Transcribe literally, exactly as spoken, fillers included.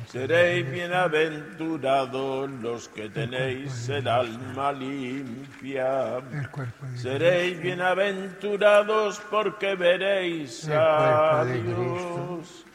Seréis bienaventurados los que tenéis el alma limpia. El cuerpo de Seréis bienaventurados porque veréis El a cuerpo de Dios.